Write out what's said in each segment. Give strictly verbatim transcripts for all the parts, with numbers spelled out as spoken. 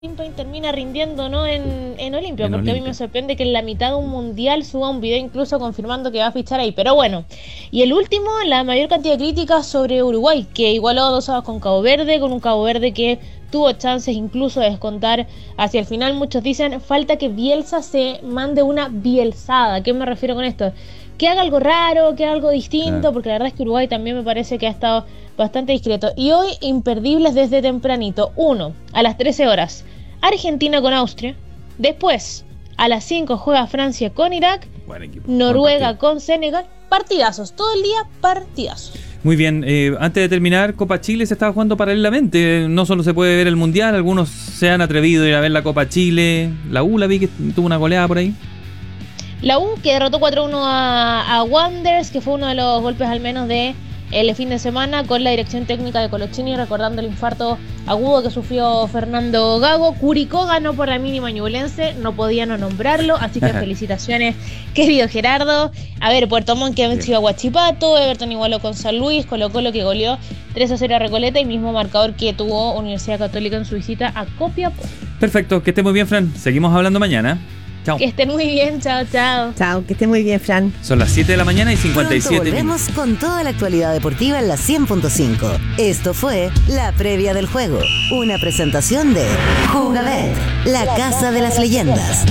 Olimpia termina rindiendo, ¿no? en, en Olimpia, En porque Olimpia. a mí me sorprende que en la mitad de un mundial suba un video incluso confirmando que va a fichar ahí, pero bueno. Y el último, la mayor cantidad de críticas sobre Uruguay, que igualó dos a con Cabo Verde, con un Cabo Verde que tuvo chances incluso de descontar hacia el final. Muchos dicen, falta que Bielsa se mande una bielsada. ¿A qué me refiero con esto? Que haga algo raro, que haga algo distinto, Claro. porque la verdad es que Uruguay también me parece que ha estado bastante discreto. Y hoy, imperdibles desde tempranito. Uno, a las trece horas, Argentina con Austria. Después, a las cinco juega Francia con Irak. Buen equipo. Noruega Buen partido. con Senegal. Partidazos, todo el día partidazos. Muy bien, eh, antes de terminar, Copa Chile se estaba jugando paralelamente. No solo se puede ver el Mundial, algunos se han atrevido a ir a ver la Copa Chile. La U la vi que tuvo una goleada por ahí. La U que derrotó cuatro a uno a, a Wanderers, que fue uno de los golpes al menos de el fin de semana, con la dirección técnica de Colochini, recordando el infarto agudo que sufrió Fernando Gago. Curicó ganó por la mínima Ñublense, no podía no nombrarlo, así que felicitaciones, querido Gerardo. A ver, Puerto Montt que venció a Huachipato, Everton igualó con San Luis, Colo Colo que goleó tres a cero a Recoleta, y mismo marcador que tuvo Universidad Católica en su visita a Copiapó. Perfecto, que esté muy bien, Fran. Seguimos hablando mañana. Chao. Que estén muy bien, chao, chao. Chao, que esté muy bien, Fran. Son las siete de la mañana y cincuenta y Pronto siete volvemos minutos. con toda la actualidad deportiva en la cien punto cinco. Esto fue La Previa del Juego, una presentación de Jugabet, la casa de las leyendas.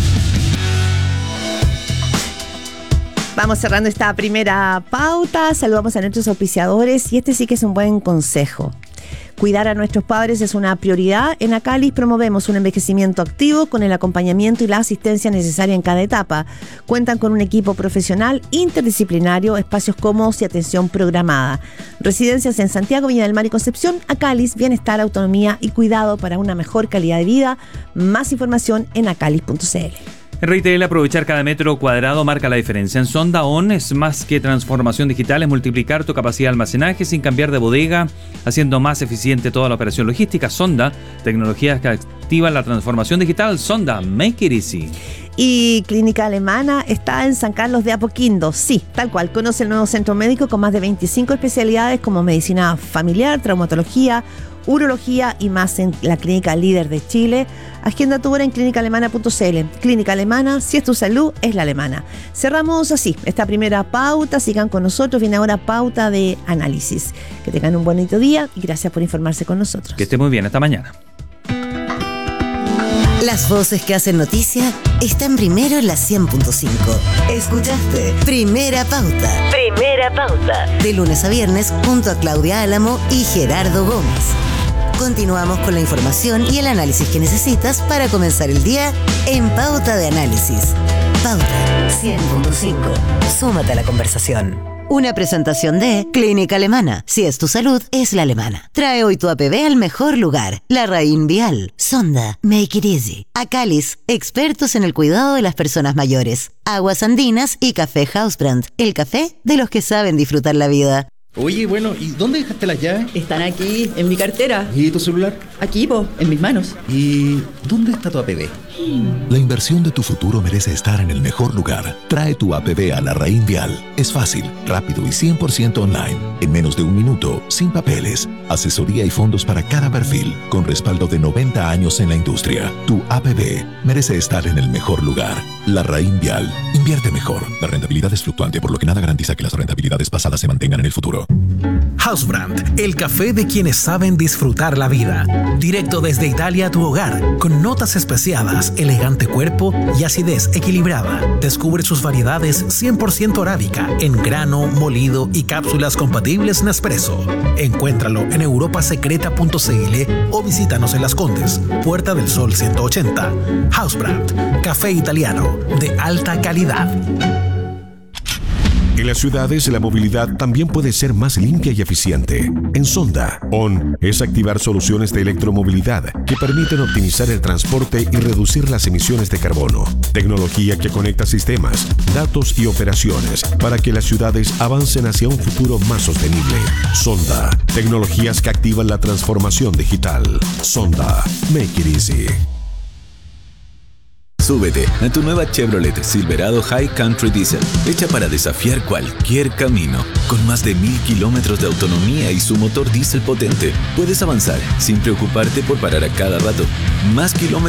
Vamos cerrando esta primera pauta. Saludamos a nuestros auspiciadores y este sí que es un buen consejo. Cuidar a nuestros padres es una prioridad. En Acalis promovemos un envejecimiento activo con el acompañamiento y la asistencia necesaria en cada etapa. Cuentan con un equipo profesional interdisciplinario, espacios cómodos y atención programada. Residencias en Santiago, Viña del Mar y Concepción. Acalis, bienestar, autonomía y cuidado para una mejor calidad de vida. Más información en acalis punto c l. En Retail, aprovechar cada metro cuadrado marca la diferencia. En Sonda On es más que transformación digital, es multiplicar tu capacidad de almacenaje sin cambiar de bodega, haciendo más eficiente toda la operación logística. Sonda, tecnologías que activan la transformación digital. Sonda, make it easy. Y Clínica Alemana está en San Carlos de Apoquindo. Sí, tal cual. Conoce el nuevo centro médico con más de veinticinco especialidades como medicina familiar, traumatología, urología y más en la clínica líder de Chile. Agenda tu hora en clínica alemana punto c l. Clínica Alemana, si es tu salud, es la alemana. Cerramos así esta primera pauta. Sigan con nosotros. Viene ahora pauta de análisis. Que tengan un bonito día y gracias por informarse con nosotros. Que esté muy bien. Hasta mañana. Las voces que hacen noticia están primero en la cien punto cinco. Escuchaste Primera Pauta. Primera Pauta. De lunes a viernes junto a Claudia Álamo y Gerardo Gómez. Continuamos con la información y el análisis que necesitas para comenzar el día en Pauta de Análisis. Pauta cien punto cinco. Súmate a la conversación. Una presentación de Clínica Alemana. Si es tu salud, es la alemana. Trae hoy tu A P B al mejor lugar. La Raín Vial. Sonda. Make it easy. Acalis. Expertos en el cuidado de las personas mayores. Aguas Andinas y Café Hausbrand. El café de los que saben disfrutar la vida. Oye, bueno, ¿y dónde dejaste las llaves? Están aquí, en mi cartera. ¿Y tu celular? Aquí, po, en mis manos. ¿Y dónde está tu A P B? La inversión de tu futuro merece estar en el mejor lugar. Trae tu A P B a la Raín Vial. Es fácil, rápido y cien por ciento online. En menos de un minuto, sin papeles. Asesoría y fondos para cada perfil, con respaldo de noventa años en la industria. Tu A P B merece estar en el mejor lugar. La Raín Vial. Invierte mejor. La rentabilidad es fluctuante, por lo que nada garantiza que las rentabilidades pasadas se mantengan en el futuro. Hausbrand, el café de quienes saben disfrutar la vida. Directo desde Italia a tu hogar, con notas especiadas, elegante cuerpo y acidez equilibrada. Descubre sus variedades cien por ciento arábica, en grano, molido y cápsulas compatibles Nespresso. Encuéntralo en europa secreta punto c l o visítanos en Las Condes, Puerta del Sol ciento ochenta. Hausbrand, café italiano de alta calidad. En las ciudades, la movilidad también puede ser más limpia y eficiente. En Sonda, O N es activar soluciones de electromovilidad que permiten optimizar el transporte y reducir las emisiones de carbono. Tecnología que conecta sistemas, datos y operaciones para que las ciudades avancen hacia un futuro más sostenible. Sonda, tecnologías que activan la transformación digital. Sonda, make it easy. Súbete a tu nueva Chevrolet Silverado High Country Diesel, hecha para desafiar cualquier camino. Con más de mil kilómetros de autonomía y su motor diésel potente, puedes avanzar sin preocuparte por parar a cada rato. Más kilómetros